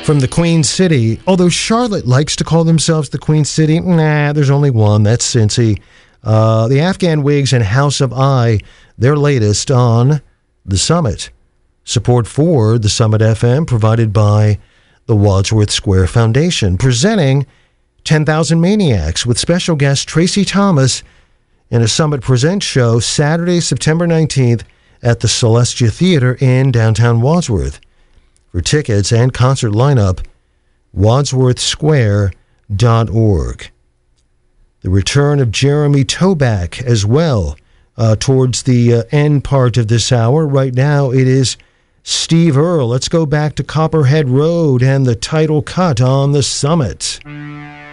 from the Queen City. Although Charlotte likes to call themselves the Queen City, there's only one. That's Cincy. The Afghan Whigs and House of I, their latest on The Summit. Support for The Summit FM provided by the Wadsworth Square Foundation, presenting 10,000 Maniacs with special guest Tracy Thomas in a Summit Presents show Saturday, September 19th at the Celestia Theater in downtown Wadsworth. For tickets and concert lineup, wadsworthsquare.org. The return of Jeremy Toback as well towards the end part of this hour. Right now it is Steve Earle. Let's go back to Copperhead Road and the title cut on The Summit.